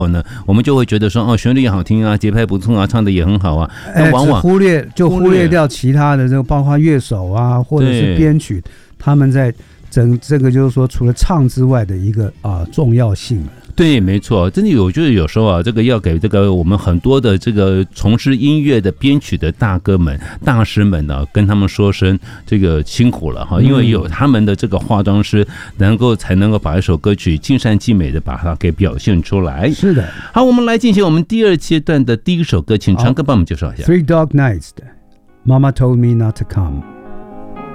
呢，我们就会觉得说旋律也好听啊，节拍不错啊，唱的也很好啊。但往往忽略掉其他的这个，包括乐手啊，或者是编曲，他们在这个就是说，除了唱之外的一个重要性。 对，没错，真的我觉得有时候啊，这个要给这个我们很多的这个从事音乐的编曲的大哥们、大师们呢，跟他们说声这个辛苦了哈，因为有他们的这个化妆师，才能够把一首歌曲尽善尽美的把它给表现出来。 是的， 好，我们来进行我们第二阶段的第一首歌，请长哥帮我们介绍一下。 Three Dog Nights 的 Mama Told Me Not to Come。